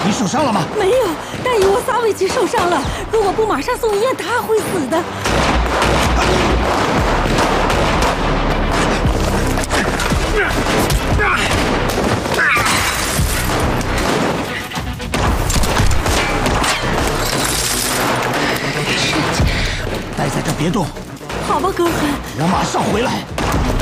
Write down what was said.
你受伤了吗？ 没有，但伊沃萨维奇受伤了。如果不马上送医院，他会死的。 待在这别动。 好吧，哥汉， 我马上回来。